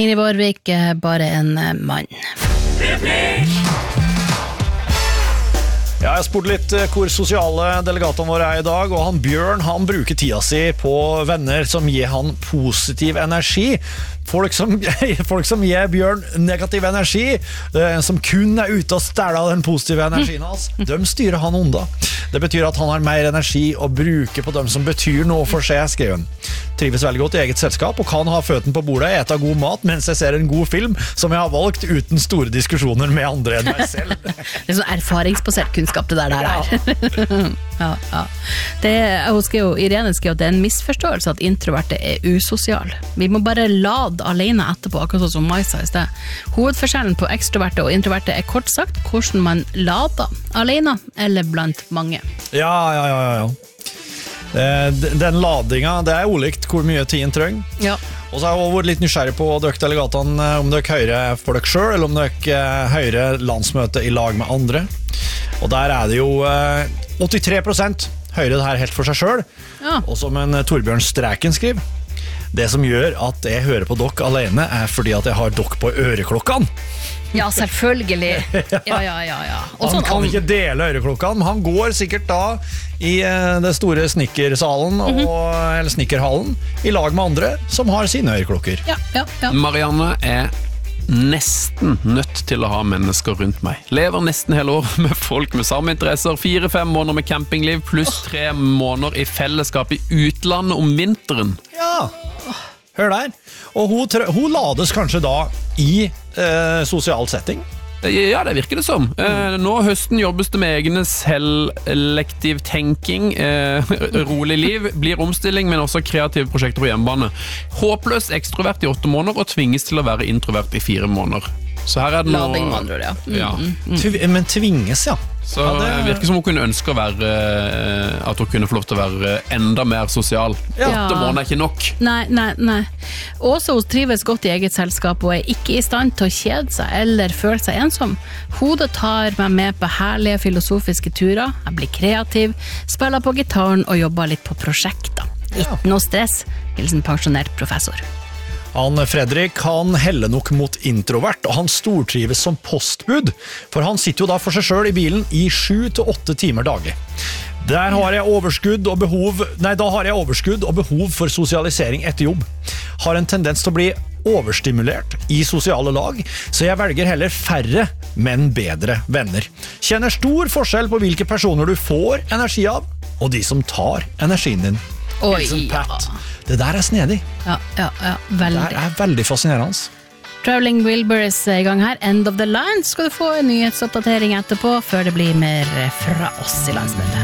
Ingrid Vårvik er bare en mann. Ja, jeg spurte litt hvor sosiale delegatene våre I dag, og han Bjørn, han bruker tida si på venner som gir han positiv energi. Folk som gir Bjørn negativ energi, som kun ute og stæler den positive energien hans, de styrer han onda. Det betyr at han har mer energi å bruke på dem som betyr noe for seg, skrev han. Trives veldig godt I eget selskap, og kan ha føtten på bordet, ete god mat, mens jeg ser en god film, som jeg har valgt uten store diskusjoner med andre enn meg selv. Det sånn erfaringsbasert kunnskap det der her. Ja. Irene skrev at det en misforståelse at introverte usosial. Vi må bare lade alene etterpå, akkurat som Mai sa I sted. Hovedforskjellen på ekstroverte og introverte kort sagt hvordan man lader alene eller blant mange. Ja. Den ladinga, det olikt hvor mye tiden trenger. Ja. Og så har jeg også vært litt nysgjerrig på dere delegatene, om dere hører for dere selv, eller om dere hører landsmøte I lag med andre. Og der det jo 83% hører det her helt for seg selv. Ja. Og som en Torbjørn Stræken skriver, det som gjør at jeg hører på dere alene fordi at jeg har dere på øreklokkene. Ja, selvfølgelig. Ja. Han kan ikke dele øreklokkene, men han går sikkert da I det store snikkersalen eller snikkerhallen I lag med andre som har sine øreklokker. Ja. Marianne nesten nødt til å ha mennesker rundt meg. Lever nesten hele år med folk med samme interesser, 4-5 måneder med campingliv, pluss 3 måneder I fellesskap I utlandet om vinteren. Ja, hør der. Og hun lades kanskje da I sosial setting? Ja, det virker det som. Nå høsten jobbes det med egne selektiv tenking, rolig liv, blir omstilling, men også kreative prosjekter på hjemmebane. Håpløs ekstrovert I 8 måneder og tvinges til å være introvert I 4 måneder. Så her det noe... Lading med andre ord, ja. Men tvinges, ja. Så det virker som hun kunne ønske at hun kunne få lov til å være enda mer sosial. 8 måneder ikke nok. Nei. Også hun trives godt I eget selskap og ikke I stand til å kjede seg eller føle seg ensom. Hodet tar meg med på herlige filosofiske turer, jeg blir kreativ, spiller på gitaren og jobber litt på prosjekter. Ikke noe stress, hilsen pensjonert professor. Han Fredrik, han heller nok mot introvert, og han stortrives som postbud, for han sitter jo da for seg selv I bilen I 7-8 timer daglig. Da har jeg overskudd og behov for sosialisering etter jobb. Har en tendens til å bli overstimulert I sosiale lag, så jeg velger heller færre, men bedre venner. Kjenner stor forskjell på hvilke personer du får energi av, og de som tar energien din. Oi, Det der snedig. Ja, veldig. Det veldig fascinerende. Traveling Wilburys I gang her. End of the line. Skal du få en nyhetsoppdatering etterpå, før det blir mer fra oss I landsmøtet.